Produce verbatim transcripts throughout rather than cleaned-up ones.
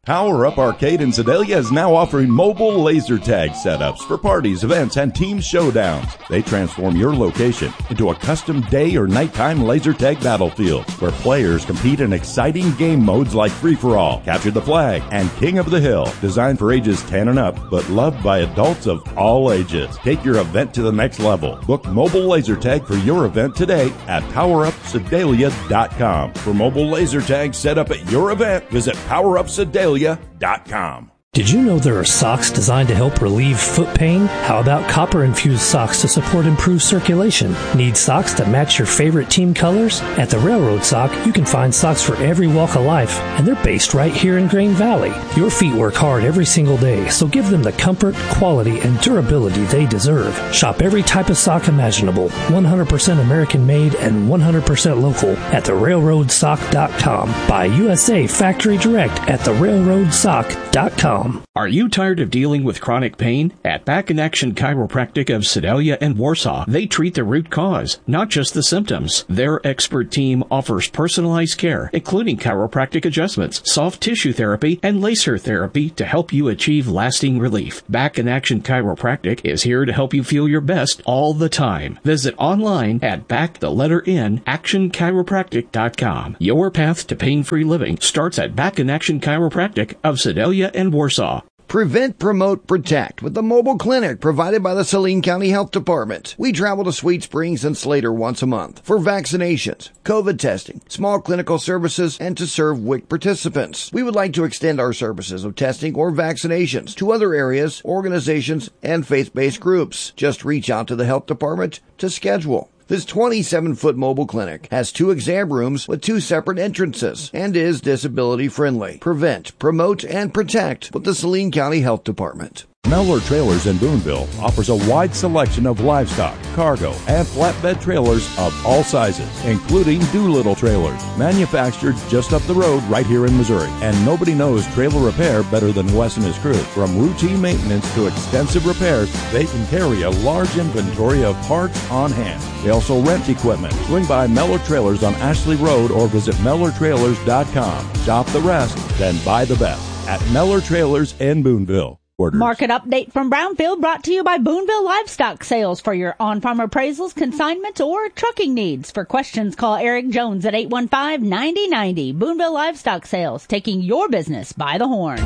Power Up Arcade in Sedalia is now offering mobile laser tag setups for parties, events, and team showdowns. They transform your location into a custom day or nighttime laser tag battlefield where players compete in exciting game modes like Free-for-All, Capture the Flag, and King of the Hill. Designed for ages ten and up, but loved by adults of all ages. Take your event to the next level. Book mobile laser tag for your event today at power up sedalia dot com. For mobile laser tag set up at your event, visit power up sedalia dot com. Did you know there are socks designed to help relieve foot pain? How about copper-infused socks to support improved circulation? Need socks that match your favorite team colors? At the Railroad Sock, you can find socks for every walk of life, and they're based right here in Grain Valley. Your feet work hard every single day, so give them the comfort, quality, and durability they deserve. Shop every type of sock imaginable, one hundred percent American-made and one hundred percent local at the railroad sock dot com. Buy U S A Factory Direct at the railroad sock dot com. Are you tired of dealing with chronic pain? At Back in Action Chiropractic of Sedalia and Warsaw, they treat the root cause, not just the symptoms. Their expert team offers personalized care, including chiropractic adjustments, soft tissue therapy, and laser therapy to help you achieve lasting relief. Back in Action Chiropractic is here to help you feel your best all the time. Visit online at back the letter N action chiropractic dot com. Your path to pain-free living starts at Back in Action Chiropractic of Sedalia and Warsaw. Prevent, promote, protect with the mobile clinic provided by the Saline County Health Department. We travel to Sweet Springs and Slater once a month for vaccinations, COVID testing, small clinical services, and to serve W I C participants. We would like to extend our services of testing or vaccinations to other areas, organizations, and faith-based groups. Just reach out to the health department to schedule. This twenty-seven foot mobile clinic has two exam rooms with two separate entrances and is disability friendly. Prevent, promote, and protect with the Saline County Health Department. Mellor Trailers in Boonville offers a wide selection of livestock, cargo, and flatbed trailers of all sizes, including Doolittle trailers, manufactured just up the road right here in Missouri. And nobody knows trailer repair better than Wes and his crew. From routine maintenance to extensive repairs, they can carry a large inventory of parts on hand. They also rent equipment. Swing by Mellor Trailers on Ashley Road or visit mellor trailers dot com. Shop the rest, then buy the best at Mellor Trailers in Boonville. Orders. Market update from Brownfield brought to you by Boonville Livestock Sales for your on-farm appraisals, consignments, or trucking needs. For questions, call Eric Jones at eight one five, nine zero nine zero. Boonville Livestock Sales, taking your business by the horns.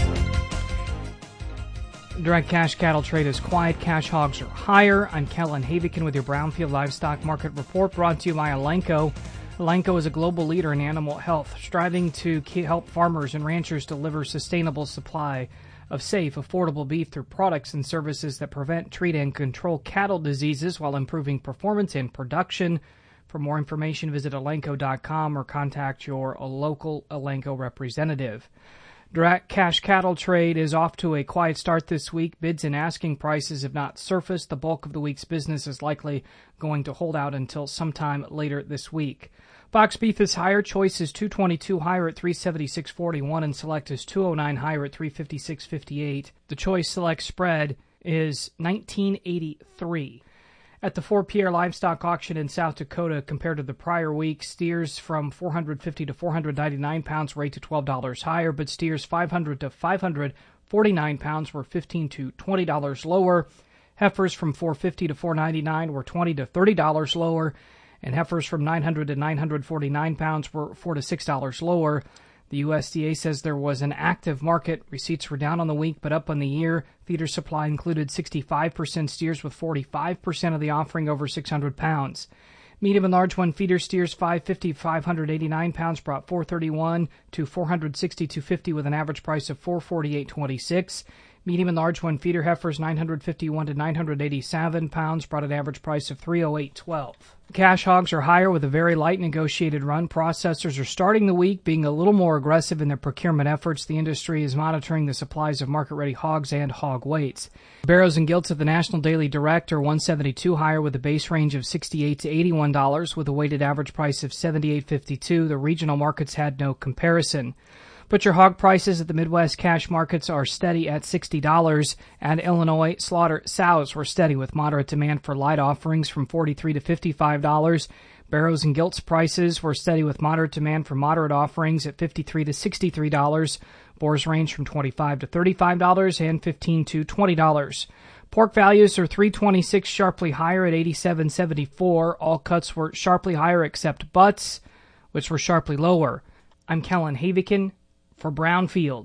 Direct cash cattle trade is quiet. Cash hogs are higher. I'm Kellen Havikin with your Brownfield Livestock Market Report brought to you by Elanco. Elanco is a global leader in animal health, striving to help farmers and ranchers deliver sustainable supply of safe, affordable beef through products and services that prevent, treat, and control cattle diseases while improving performance and production. For more information, visit elanco dot com or contact your local Elanco representative. Direct cash cattle trade is off to a quiet start this week. Bids and asking prices have not surfaced. The bulk of the week's business is likely going to hold out until sometime later this week. Box beef is higher. Choice is two twenty-two higher at three seventy-six forty-one, and Select is two oh nine higher at three fifty-six fifty-eight. The Choice Select spread is nineteen eighty-three. At the Fort Pierre Livestock Auction in South Dakota, compared to the prior week, steers from four fifty to four ninety-nine pounds rate to twelve dollars higher, but steers five hundred to five forty-nine pounds were fifteen to twenty dollars lower. Heifers from four fifty to four ninety-nine were twenty to thirty dollars lower, and heifers from nine hundred to nine forty-nine pounds were four to six dollars lower. The U S D A says there was an active market. Receipts were down on the week but up on the year. Feeder supply included sixty-five percent steers with forty-five percent of the offering over six hundred pounds. Medium and large one feeder steers five fifty to five eighty-nine pounds brought four thirty-one to four sixty-two fifty with an average price of four forty-eight twenty-six. Medium and large one feeder heifers nine fifty-one to nine eighty-seven pounds brought an average price of three oh eight twelve. Cash hogs are higher with a very light negotiated run. Processors are starting the week being a little more aggressive in their procurement efforts. The industry is monitoring the supplies of market-ready hogs and hog weights. Barrows and Gilts at the National Daily Direct are one seventy-two higher with a base range of sixty-eight to eighty-one dollars with a weighted average price of seventy-eight fifty-two. The regional markets had no comparison. Butcher hog prices at the Midwest cash markets are steady at sixty dollars. At Illinois, slaughter sows were steady with moderate demand for light offerings from forty-three to fifty-five dollars. Barrows and Gilts prices were steady with moderate demand for moderate offerings at fifty-three to sixty-three dollars. Boars range from twenty-five to thirty-five dollars and fifteen to twenty dollars. Pork values are three twenty-six sharply higher at eighty-seven seventy-four. All cuts were sharply higher except butts, which were sharply lower. I'm Kellen Havikin for Brownfield.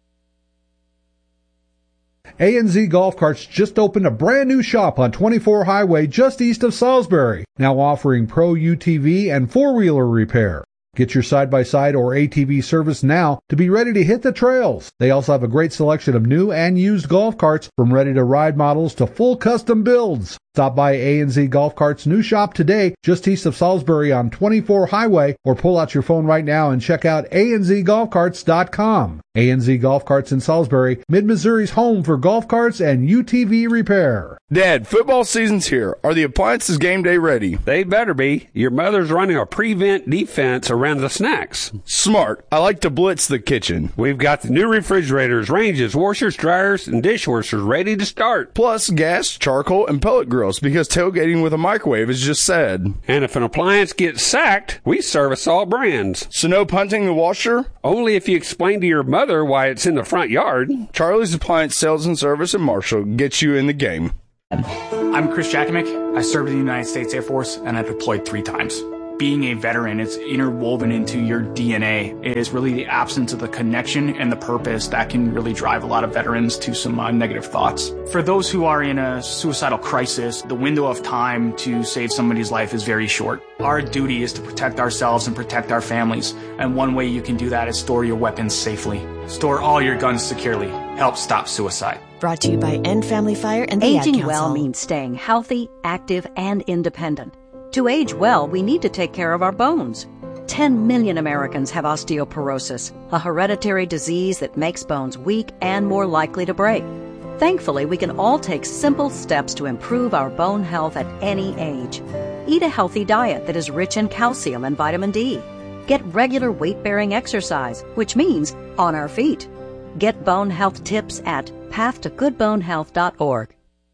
A N Z Golf Carts just opened a brand new shop on twenty-four Highway just east of Salisbury, now offering Pro U T V and four-wheeler repair. Get your side-by-side or A T V service now to be ready to hit the trails. They also have a great selection of new and used golf carts, from ready-to-ride models to full custom builds. Stop by A N Z Golf Carts' new shop today, just east of Salisbury on twenty-four Highway, or pull out your phone right now and check out A N Z golf carts dot com. A N Z Golf Carts in Salisbury, Mid-Missouri's home for golf carts and U T V repair. Dad, football season's here. Are the appliances game day ready? They better be. Your mother's running a prevent defense around the snacks. Smart. I like to blitz the kitchen. We've got the new refrigerators, ranges, washers, dryers, and dishwashers ready to start. Plus gas, charcoal, and pellet grills, because tailgating with a microwave is just sad. And if an appliance gets sacked, we service all brands. So no punting the washer? Only if you explain to your mother why it's in the front yard. Charlie's Appliance Sales and Service in Marshall gets you in the game. I'm Chris Jakimick. I served in the United States Air Force, and I deployed three times. Being a veteran is interwoven into your D N A. It is really the absence of the connection and the purpose that can really drive a lot of veterans to some uh, negative thoughts. For those who are in a suicidal crisis, the window of time to save somebody's life is very short. Our duty is to protect ourselves and protect our families, and one way you can do that is store your weapons safely. Store all your guns securely. Help stop suicide. Brought to you by End Family Fire and the Ad Aging Council. well means staying healthy, active, and independent. To age well, we need to take care of our bones. ten million Americans have osteoporosis, a hereditary disease that makes bones weak and more likely to break. Thankfully, we can all take simple steps to improve our bone health at any age. Eat a healthy diet that is rich in calcium and vitamin D. Get regular weight-bearing exercise, which means on our feet. Get bone health tips at path to good bone health dot org.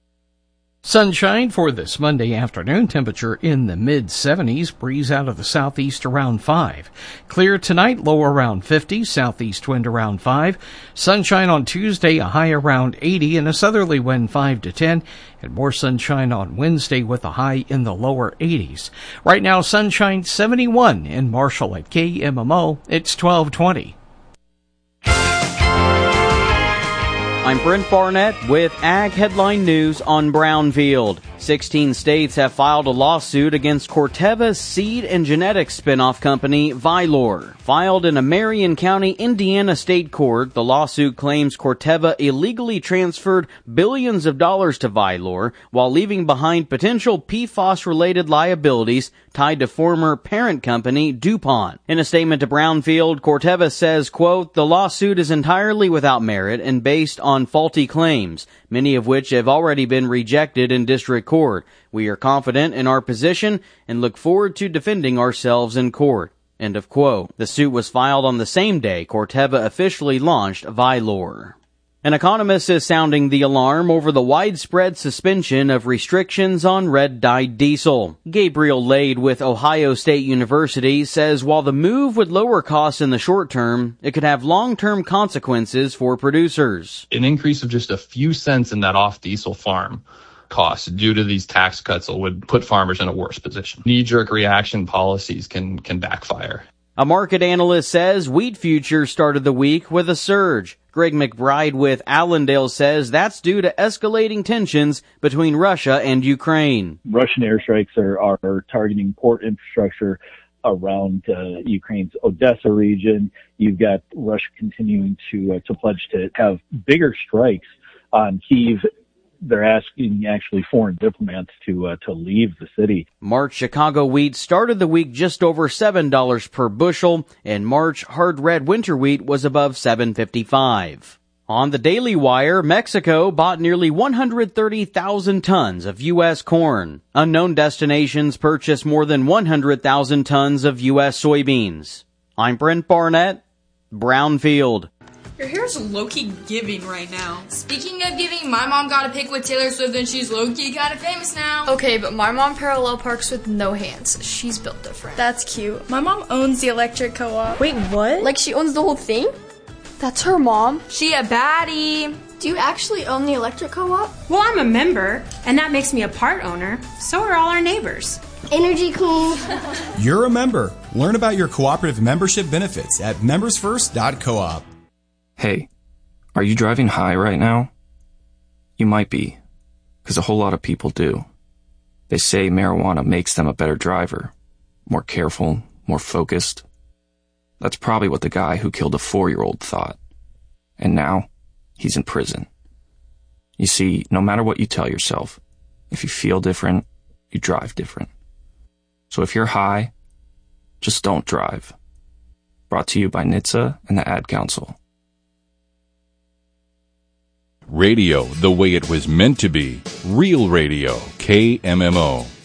Sunshine for this Monday afternoon, temperature in the mid seventies, breeze out of the southeast around five. Clear tonight, low around fifty, southeast wind around five. Sunshine on Tuesday, a high around eighty, and a southerly wind five to ten. And more sunshine on Wednesday with a high in the lower eighties. Right now, sunshine seventy-one in Marshall at K M M O. It's twelve twenty. I'm Brent Barnett with Ag Headline News on Brownfield. sixteen states have filed a lawsuit against Corteva's seed and genetics spinoff company, Vylor. Filed in a Marion County, Indiana state court, the lawsuit claims Corteva illegally transferred billions of dollars to Vylor while leaving behind potential P FOS-related liabilities tied to former parent company DuPont. In a statement to Brownfield, Corteva says, quote, "The lawsuit is entirely without merit and based on faulty claims, many of which have already been rejected in district court. We are confident in our position and look forward to defending ourselves in court." End of quote. The suit was filed on the same day Corteva officially launched Vylor. An economist is sounding the alarm over the widespread suspension of restrictions on red-dyed diesel. Gabriel Lade with Ohio State University says while the move would lower costs in the short term, it could have long-term consequences for producers. An increase of just a few cents in that off-diesel farm costs due to these tax cuts would put farmers in a worse position. Knee-jerk reaction policies can, can backfire. A market analyst says wheat futures started the week with a surge. Greg McBride with Allendale says that's due to escalating tensions between Russia and Ukraine. Russian airstrikes are, are targeting port infrastructure around uh, Ukraine's Odessa region. You've got Russia continuing to uh, to pledge to have bigger strikes on Kyiv. They're asking actually foreign diplomats to uh, to leave the city. March Chicago wheat started the week just over seven dollars per bushel, and March hard red winter wheat was above seven fifty-five. On the Daily Wire, Mexico bought nearly one hundred thirty thousand tons of U S corn. Unknown destinations purchased more than one hundred thousand tons of U S soybeans. I'm Brent Barnett, Brownfield. Your hair's low-key giving right now. Speaking of giving, my mom got a pic with Taylor Swift and she's low-key kind of famous now. Okay, but my mom parallel parks with no hands. She's built different. That's cute. My mom owns the electric co-op. Wait, what? Like she owns the whole thing? That's her mom. She a baddie. Do you actually own the electric co-op? Well, I'm a member, and that makes me a part owner. So are all our neighbors. Energy queen. You're a member. Learn about your cooperative membership benefits at members first dot coop. Hey, are you driving high right now? You might be, because a whole lot of people do. They say marijuana makes them a better driver, more careful, more focused. That's probably what the guy who killed a four-year-old thought. And now, he's in prison. You see, no matter what you tell yourself, if you feel different, you drive different. So if you're high, just don't drive. Brought to you by N H T S A and the Ad Council. Radio the way it was meant to be. Real Radio, K M M O.